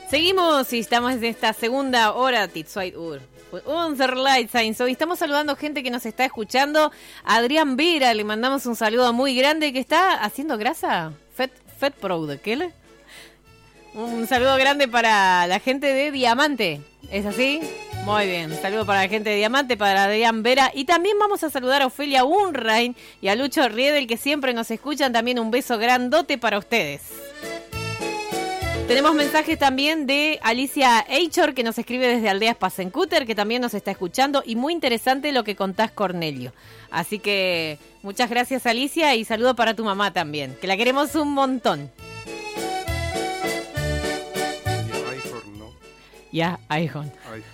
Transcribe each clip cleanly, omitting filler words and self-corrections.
Seguimos y estamos en esta segunda hora. Hoy estamos saludando gente que nos está escuchando. Adrián Vera, le mandamos un saludo muy grande. ¿Que está haciendo grasa? Fed Proud, ¿qué? Un saludo grande para la gente de Diamante. ¿Es así? Muy bien, saludo para la gente de Diamante, para Adrián Vera. Y también vamos a saludar a Ofelia Unrain y a Lucho Riedel, que siempre nos escuchan. También un beso grandote para ustedes. Tenemos mensajes también de Alicia Eichor, que nos escribe desde Aldeas Pasencúter, que también nos está escuchando. Y muy interesante lo que contás, Cornelio. Así que muchas gracias, Alicia, y saludo para tu mamá también, que la queremos un montón. Ya, Aijón.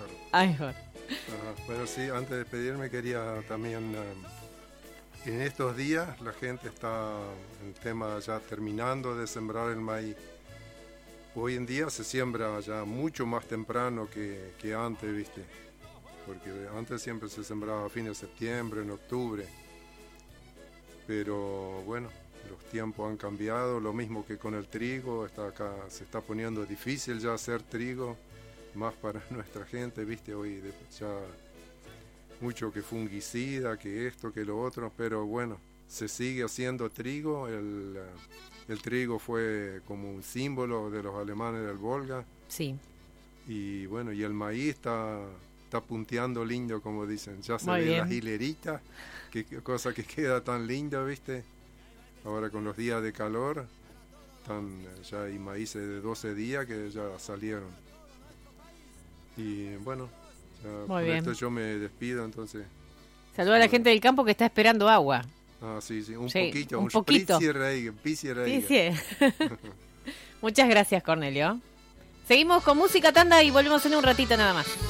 Bueno, sí, antes de despedirme quería también, en estos días la gente está, el tema ya terminando de sembrar el maíz. Hoy en día se siembra ya mucho más temprano que antes, ¿viste? Porque antes siempre se sembraba a fines de septiembre, en octubre. Pero bueno, los tiempos han cambiado, lo mismo que con el trigo, se está poniendo difícil ya hacer trigo, más para nuestra gente, ¿viste? Hoy ya mucho que fungicida, que esto, que lo otro, pero bueno, se sigue haciendo trigo. El trigo fue como un símbolo de los alemanes del Volga. Sí. Y bueno, y el maíz está punteando lindo, como dicen. Ya se ven las hileritas, que cosa que queda tan linda, ¿viste? Ahora con los días de calor, ya hay maíces de 12 días que ya salieron. Y bueno, ya con esto yo me despido, entonces. Saluda a la gente del campo que está esperando agua. Ah, sí, un poquito. Muchas gracias, Cornelio. Seguimos con música tanda y volvemos en un ratito nada más.